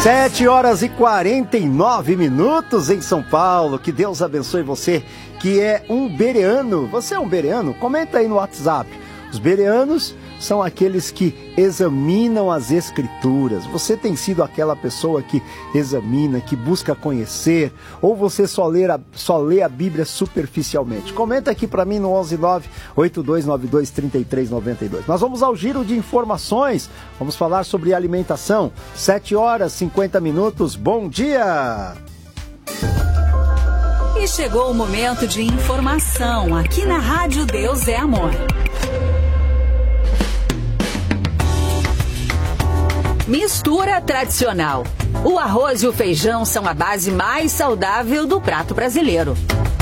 7h49 em São Paulo. Que Deus abençoe você que é um bereano. Você é um bereano? Comenta aí no WhatsApp. Os bereanos são aqueles que examinam as Escrituras. Você tem sido aquela pessoa que examina, que busca conhecer, ou você só lê a Bíblia superficialmente? Comenta aqui para mim no 11982923392. Nós vamos ao giro de informações. Vamos falar sobre alimentação. 7h50. Bom dia! E chegou o momento de informação aqui na Rádio Deus é Amor. Mistura tradicional. O arroz e o feijão são a base mais saudável do prato brasileiro.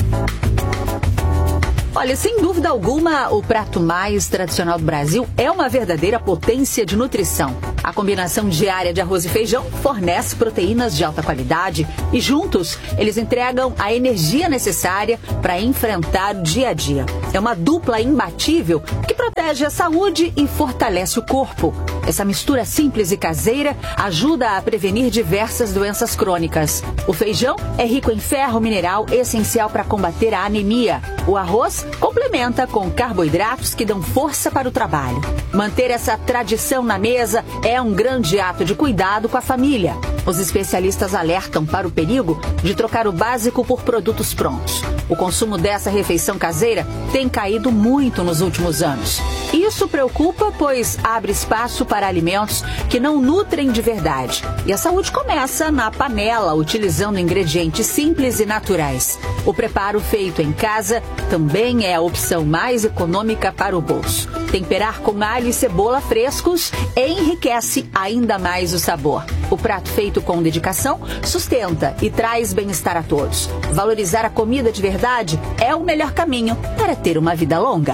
Olha, sem dúvida alguma, o prato mais tradicional do Brasil é uma verdadeira potência de nutrição. A combinação diária de arroz e feijão fornece proteínas de alta qualidade e juntos eles entregam a energia necessária para enfrentar o dia a dia. É uma dupla imbatível que protege a saúde e fortalece o corpo. Essa mistura simples e caseira ajuda a prevenir diversas doenças crônicas. O feijão é rico em ferro mineral essencial para combater a anemia. O arroz complementa com carboidratos que dão força para o trabalho. Manter essa tradição na mesa é um grande ato de cuidado com a família. Os especialistas alertam para o perigo de trocar o básico por produtos prontos. O consumo dessa refeição caseira tem caído muito nos últimos anos. Isso preocupa, pois abre espaço para alimentos que não nutrem de verdade. E a saúde começa na panela, utilizando ingredientes simples e naturais. O preparo feito em casa também é a opção mais econômica para o bolso. Temperar com alho e cebola frescos enriquece ainda mais o sabor. O prato feito com dedicação sustenta e traz bem-estar a todos. Valorizar a comida de verdade é o melhor caminho para ter uma vida longa.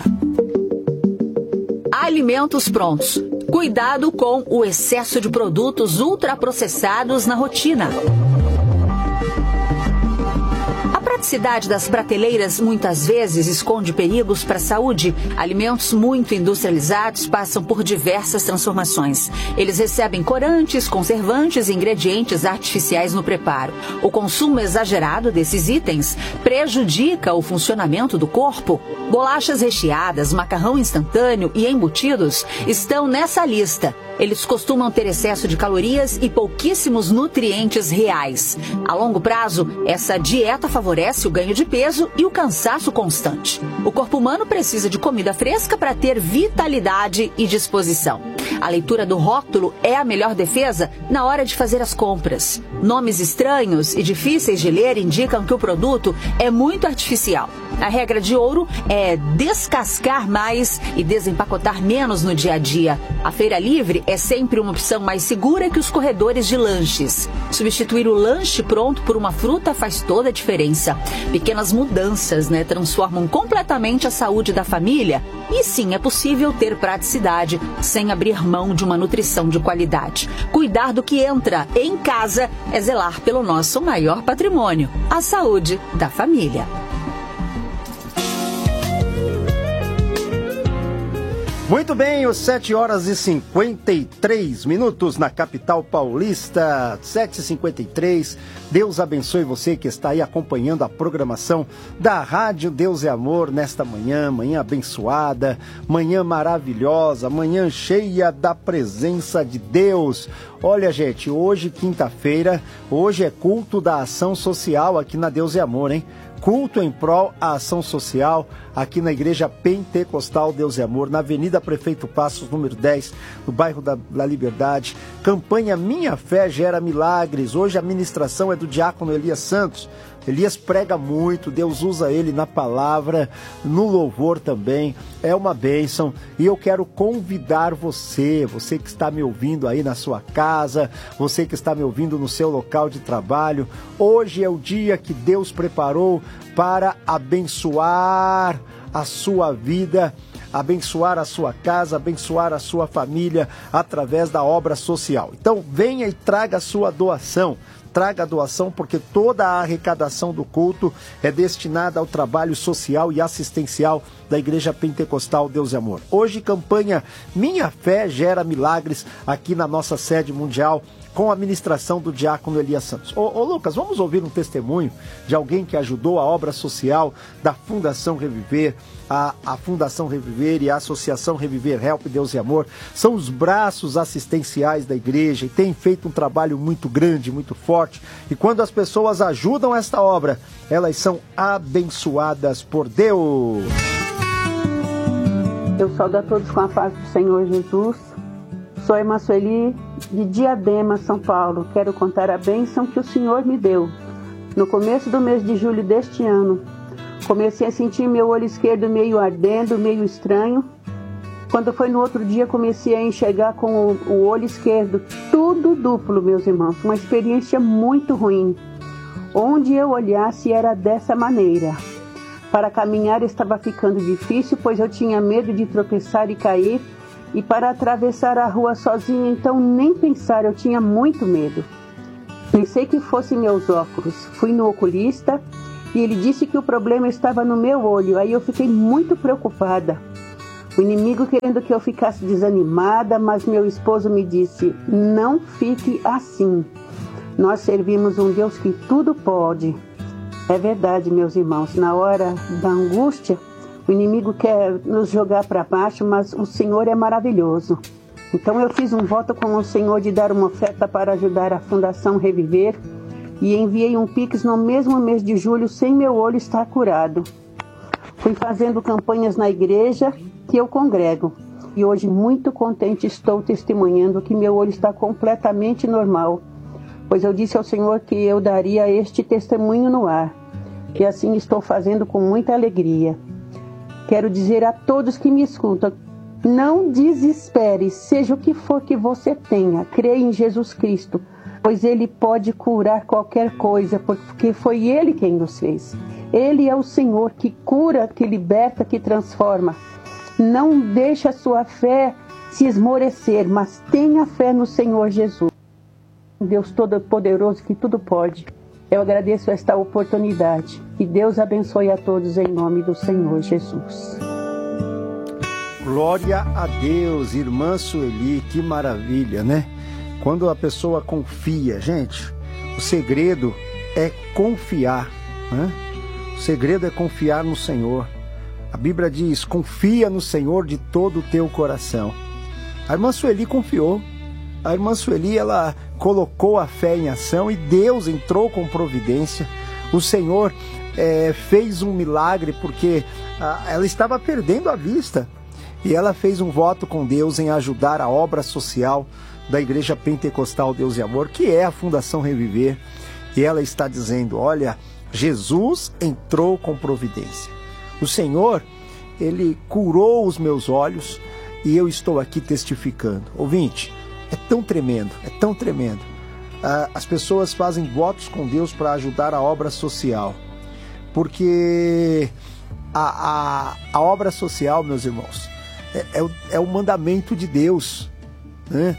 Alimentos prontos. Cuidado com o excesso de produtos ultraprocessados na rotina. A praticidade das prateleiras muitas vezes esconde perigos para a saúde. Alimentos muito industrializados passam por diversas transformações. Eles recebem corantes, conservantes e ingredientes artificiais no preparo. O consumo exagerado desses itens prejudica o funcionamento do corpo. Bolachas recheadas, macarrão instantâneo e embutidos estão nessa lista. Eles costumam ter excesso de calorias e pouquíssimos nutrientes reais. A longo prazo, essa dieta favorece o ganho de peso e o cansaço constante. O corpo humano precisa de comida fresca para ter vitalidade e disposição. A leitura do rótulo é a melhor defesa na hora de fazer as compras. Nomes estranhos e difíceis de ler indicam que o produto é muito artificial. A regra de ouro é descascar mais e desempacotar menos no dia a dia. A feira livre é sempre uma opção mais segura que os corredores de lanches. Substituir o lanche pronto por uma fruta faz toda a diferença. Pequenas mudanças, transformam completamente a saúde da família. E sim, é possível ter praticidade sem abrir mão de uma nutrição de qualidade. Cuidar do que entra em casa é zelar pelo nosso maior patrimônio, a saúde da família. Muito bem, os 7h53 na capital paulista, 7h53. Deus abençoe você que está aí acompanhando a programação da Rádio Deus é Amor nesta manhã, manhã abençoada, manhã maravilhosa, manhã cheia da presença de Deus. Olha, gente, hoje, quinta-feira, hoje é culto da ação social aqui na Deus é Amor, hein? Culto em prol à ação social aqui na Igreja Pentecostal Deus é Amor, na Avenida Prefeito Passos, número 10, no bairro da Liberdade. Campanha Minha Fé Gera Milagres. Hoje a ministração é do diácono Elias Santos. Elias prega muito, Deus usa ele na palavra, no louvor também, é uma bênção. E eu quero convidar você que está me ouvindo aí na sua casa, você que está me ouvindo no seu local de trabalho. Hoje é o dia que Deus preparou para abençoar a sua vida, abençoar a sua casa, abençoar a sua família através da obra social. Então venha e traga a sua doação. traga a doação, porque toda a arrecadação do culto é destinada ao trabalho social e assistencial da Igreja Pentecostal Deus e Amor. Hoje, campanha Minha Fé Gera Milagres, aqui na nossa sede mundial, com a ministração do diácono Elias Santos. Ô Lucas, vamos ouvir um testemunho de alguém que ajudou a obra social da Fundação Reviver. A Fundação Reviver e a Associação Reviver Help Deus e Amor são os braços assistenciais da igreja e têm feito um trabalho muito grande, muito forte. E quando as pessoas ajudam esta obra, elas são abençoadas por Deus. Eu saúdo a todos com a paz do Senhor Jesus. Sou a irmã Sueli, de Diadema, São Paulo. Quero contar a bênção que o Senhor me deu. No começo do mês de julho deste ano, comecei a sentir meu olho esquerdo meio ardendo, meio estranho. Quando foi no outro dia, comecei a enxergar com o olho esquerdo, tudo duplo, meus irmãos. Uma experiência muito ruim. Onde eu olhasse era dessa maneira. Para caminhar estava ficando difícil, pois eu tinha medo de tropeçar e cair. E para atravessar a rua sozinha, então nem pensar, eu tinha muito medo. Pensei que fossem meus óculos. Fui no oculista e ele disse que o problema estava no meu olho. Aí eu fiquei muito preocupada. O inimigo querendo que eu ficasse desanimada, mas meu esposo me disse, não fique assim. Nós servimos um Deus que tudo pode. É verdade, meus irmãos, na hora da angústia, o inimigo quer nos jogar para baixo, mas o Senhor é maravilhoso. Então eu fiz um voto com o Senhor de dar uma oferta para ajudar a Fundação Reviver e enviei um Pix no mesmo mês de julho sem meu olho estar curado. Fui fazendo campanhas na igreja que eu congrego e hoje muito contente estou testemunhando que meu olho está completamente normal, pois eu disse ao Senhor que eu daria este testemunho no ar e assim estou fazendo com muita alegria. Quero dizer a todos que me escutam, não desespere, seja o que for que você tenha, creia em Jesus Cristo, pois Ele pode curar qualquer coisa, porque foi Ele quem nos fez. Ele é o Senhor que cura, que liberta, que transforma. Não deixe a sua fé se esmorecer, mas tenha fé no Senhor Jesus. Deus Todo-Poderoso que tudo pode. Eu agradeço esta oportunidade. Que Deus abençoe a todos em nome do Senhor Jesus. Glória a Deus, irmã Sueli, que maravilha, né? Quando a pessoa confia, gente, o segredo é confiar, né? O segredo é confiar no Senhor. A Bíblia diz, confia no Senhor de todo o teu coração. A irmã Sueli confiou. A irmã Sueli, ela colocou a fé em ação e Deus entrou com providência. O Senhor fez um milagre porque ela estava perdendo a vista. E ela fez um voto com Deus em ajudar a obra social da Igreja Pentecostal Deus e Amor, que é a Fundação Reviver. E ela está dizendo, olha, Jesus entrou com providência. O Senhor, Ele curou os meus olhos e eu estou aqui testificando. Ouvinte, é tão tremendo, é tão tremendo. As pessoas fazem votos com Deus para ajudar a obra social. Porque a obra social, meus irmãos, é o mandamento de Deus, né?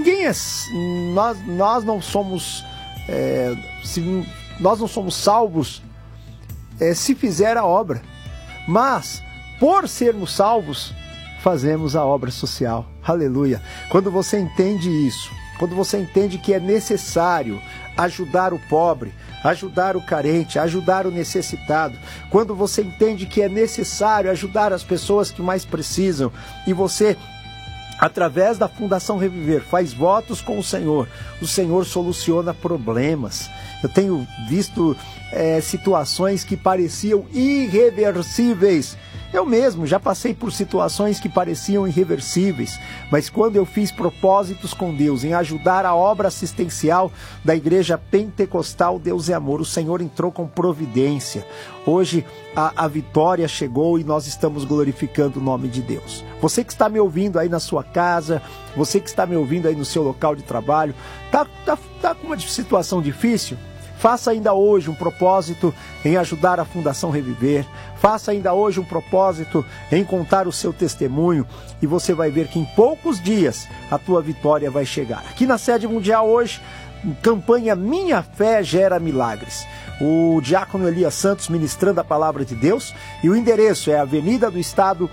Nós não somos nós não somos salvos se fizer a obra, mas por sermos salvos fazemos a obra social. Aleluia. Quando você entende isso, quando você entende que é necessário ajudar o pobre, ajudar o carente, ajudar o necessitado, quando você entende que é necessário ajudar as pessoas que mais precisam, e você, através da Fundação Reviver, faz votos com o Senhor soluciona problemas. Eu tenho visto situações que pareciam irreversíveis. Eu mesmo já passei por situações que pareciam irreversíveis, mas quando eu fiz propósitos com Deus em ajudar a obra assistencial da Igreja Pentecostal Deus e Amor, o Senhor entrou com providência. Hoje a vitória chegou e nós estamos glorificando o nome de Deus. Você que está me ouvindo aí na sua casa, você que está me ouvindo aí no seu local de trabalho, tá com uma situação difícil? Faça ainda hoje um propósito em ajudar a Fundação Reviver. Faça ainda hoje um propósito em contar o seu testemunho e você vai ver que em poucos dias a tua vitória vai chegar. Aqui na sede mundial hoje, campanha Minha Fé Gera Milagres. O diácono Elias Santos ministrando a palavra de Deus, e o endereço é Avenida do Estado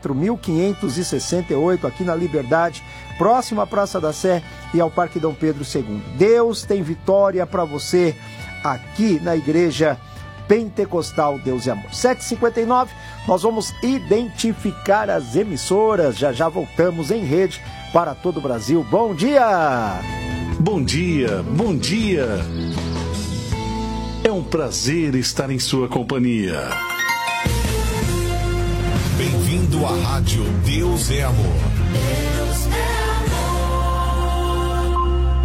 4568, aqui na Liberdade, próximo à Praça da Sé e ao Parque Dom Pedro II. Deus tem vitória para você aqui na Igreja Pentecostal Deus e Amor. 7h59, nós vamos identificar as emissoras, já voltamos em rede para todo o Brasil. Bom dia! Bom dia, bom dia! É um prazer estar em sua companhia. Bem-vindo à Rádio Deus é Amor. Deus é amor.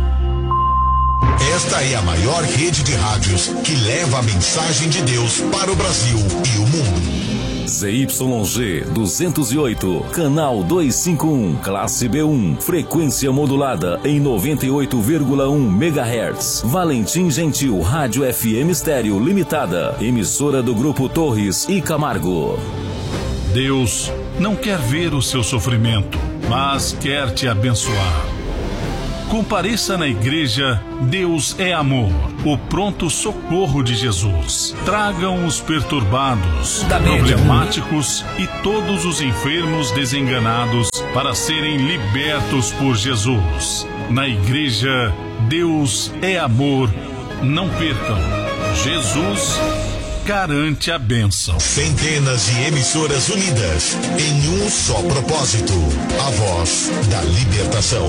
Esta é a maior rede de rádios que leva a mensagem de Deus para o Brasil e o mundo. ZYG 208, canal 251, classe B1, frequência modulada em 98,1 MHz. Valentim Gentil Rádio FM Estéreo Limitada, emissora do Grupo Torres e Camargo. Deus não quer ver o seu sofrimento, mas quer te abençoar. Compareça na igreja Deus é Amor, o pronto socorro de Jesus. Tragam os perturbados, problemáticos e todos os enfermos desenganados para serem libertos por Jesus. Na igreja Deus é Amor, não percam. Jesus garante a bênção. Centenas de emissoras unidas em um só propósito: a voz da libertação.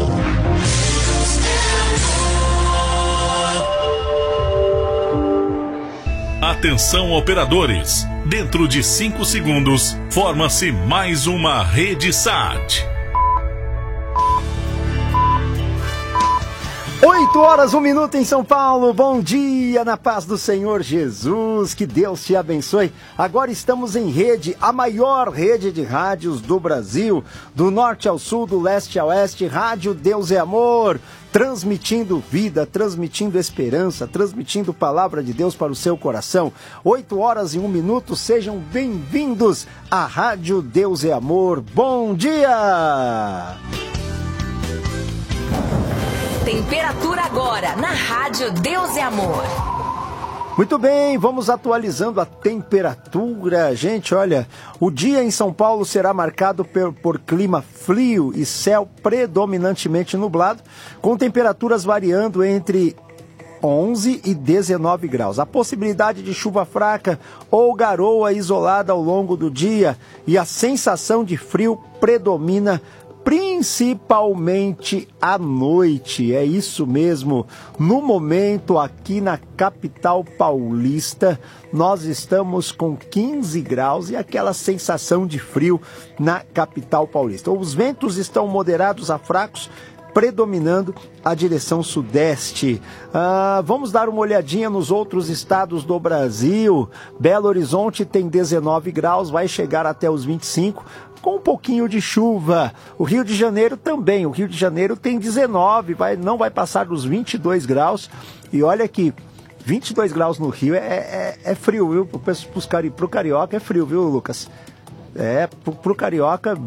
Atenção, operadores! Dentro de 5 segundos, forma-se mais uma rede SAT. 8h01 em São Paulo. Bom dia, na paz do Senhor Jesus, que Deus te abençoe. Agora estamos em rede, a maior rede de rádios do Brasil, do norte ao sul, do leste ao oeste, Rádio Deus é Amor, transmitindo vida, transmitindo esperança, transmitindo palavra de Deus para o seu coração. 8h01, sejam bem-vindos à Rádio Deus é Amor. Bom dia! Temperatura agora na Rádio Deus é Amor. Muito bem, vamos atualizando a temperatura. Gente, olha, o dia em São Paulo será marcado por clima frio e céu predominantemente nublado, com temperaturas variando entre 11 e 19 graus. A possibilidade de chuva fraca ou garoa isolada ao longo do dia, e a sensação de frio predomina principalmente à noite. É isso mesmo. No momento, aqui na capital paulista, nós estamos com 15 graus e aquela sensação de frio na capital paulista. Os ventos estão moderados a fracos, predominando a direção sudeste. Vamos dar uma olhadinha nos outros estados do Brasil. Belo Horizonte tem 19 graus, vai chegar até os 25, com um pouquinho de chuva. O Rio de Janeiro também. O Rio de Janeiro tem 19, não vai passar dos 22 graus. E olha que 22 graus no Rio é frio, viu? Pro carioca é frio, viu, Lucas? Pro carioca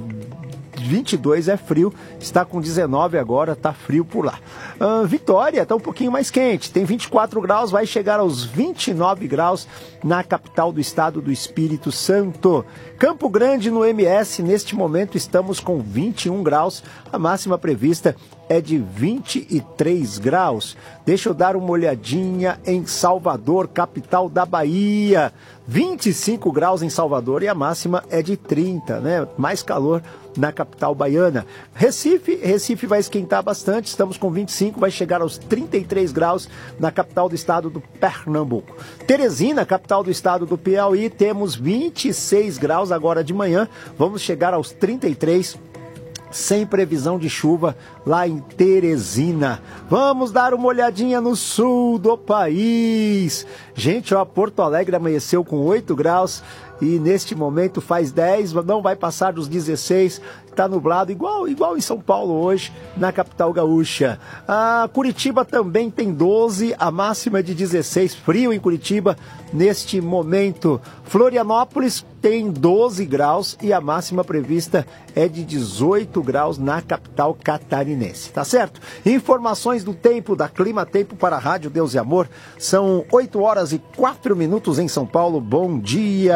22 é frio, está com 19 agora, tá frio por lá. Vitória está um pouquinho mais quente, tem 24 graus, vai chegar aos 29 graus na capital do estado do Espírito Santo. Campo Grande, no MS, neste momento estamos com 21 graus, a máxima prevista é de 23 graus. Deixa eu dar uma olhadinha em Salvador, capital da Bahia. 25 graus em Salvador e a máxima é de 30, né? Mais calor na capital baiana. Recife vai esquentar bastante, estamos com 25, vai chegar aos 33 graus na capital do estado do Pernambuco. Teresina, capital do estado do Piauí, temos 26 graus agora de manhã, vamos chegar aos 33, sem previsão de chuva lá em Teresina. Vamos dar uma olhadinha no sul do país. Gente, Porto Alegre amanheceu com 8 graus e neste momento faz 10, não vai passar dos 16, está nublado, igual em São Paulo hoje, na capital gaúcha. Curitiba também tem 12, a máxima é de 16, frio em Curitiba neste momento. Florianópolis tem 12 graus e a máxima prevista é de 18 graus na capital catarinense, tá certo? Informações do tempo, da Clima Tempo para a Rádio Deus e Amor, são 8 horas e 4 minutos em São Paulo. Bom dia!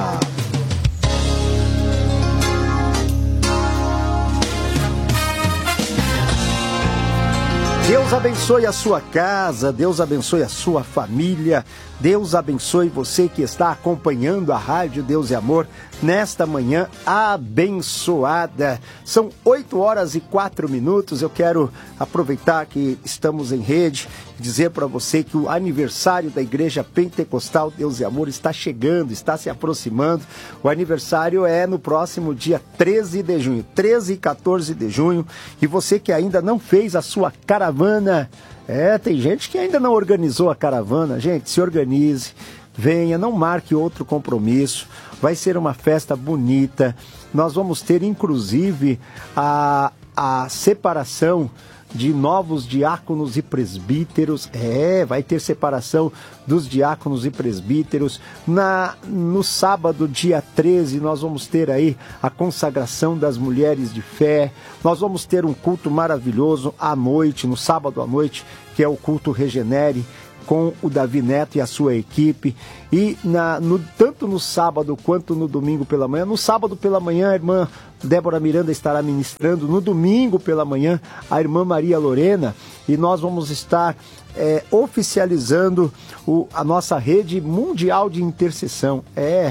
Deus abençoe a sua casa, Deus abençoe a sua família, Deus abençoe você que está acompanhando a Rádio Deus e Amor nesta manhã abençoada. São 8 horas e 4 minutos, eu quero aproveitar que estamos em rede e dizer para você que o aniversário da Igreja Pentecostal Deus e Amor está chegando, está se aproximando. O aniversário é no próximo dia 13 de junho, 13 e 14 de junho, e você que ainda não fez a sua caravana, tem gente que ainda não organizou a caravana. Gente, se organize, venha, não marque outro compromisso. Vai ser uma festa bonita. Nós vamos ter, inclusive, a separação de novos diáconos e presbíteros. Vai ter separação dos diáconos e presbíteros. No sábado, dia 13, nós vamos ter aí a consagração das mulheres de fé. Nós vamos ter um culto maravilhoso à noite, no sábado à noite, que é o culto Regenere, com o Davi Neto e a sua equipe. E tanto no sábado quanto no domingo pela manhã. No sábado pela manhã, a irmã Débora Miranda estará ministrando. No domingo pela manhã, a irmã Maria Lorena. E nós vamos estar oficializando a nossa rede mundial de intercessão.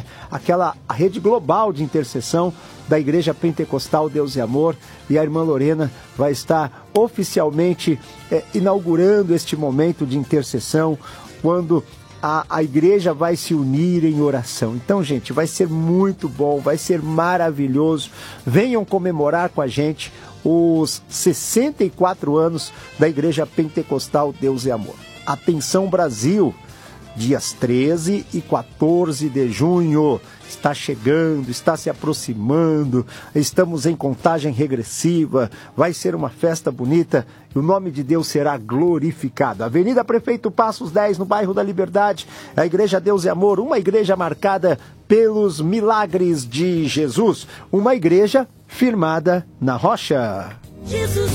A rede global de intercessão da Igreja Pentecostal Deus e Amor. E a irmã Lorena vai estar oficialmente inaugurando este momento de intercessão, quando a igreja vai se unir em oração. Então, gente, vai ser muito bom, vai ser maravilhoso. Venham comemorar com a gente os 64 anos da Igreja Pentecostal Deus e Amor. Atenção, Brasil! Dias 13 e 14 de junho, está chegando, está se aproximando, estamos em contagem regressiva, vai ser uma festa bonita e o nome de Deus será glorificado. Avenida Prefeito Passos 10, no bairro da Liberdade, a Igreja Deus e Amor, uma igreja marcada pelos milagres de Jesus, uma igreja firmada na rocha. Jesus.